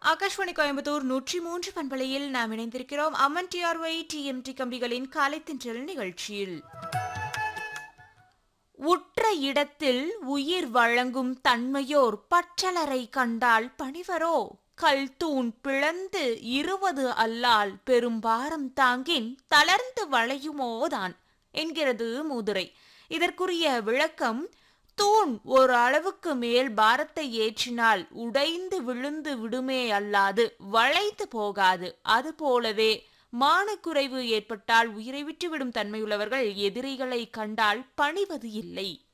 ஆகாஷ்வாணி கோயம்புத்தூர் 103 பண்பலையில் நாம் இணைந்திருக்கிறோம். அம்மன் டிஆர்ஒய் டிஎம்டி கம்பிகளின் காலைத்தின்றல் நிகழ்ச்சியில் உற்ற இடத்தில் உயிர் வழங்கும் தன்மையோர் பற்றலரை கண்டால் பணிவரோ, கல் தூண் பிளந்து 20 அல்லால் பெரும்பாரம் தாங்கின் தளர்ந்து வளையுமோதான் என்கிறது மூதுரை. இதற்குரிய விளக்கம், தூண் ஒரு அளவுக்கு மேல் பாரத்தை ஏற்றினால் உடைந்து விழுந்து விடுமே அல்லாது வளைந்து போகாது. அதுபோலவே மானக்குறைவு ஏற்பட்டால் உயிரை விட்டுவிடும் தன்மையுள்ளவர்கள் எதிரிகளை கண்டால் பணிவது இல்லை.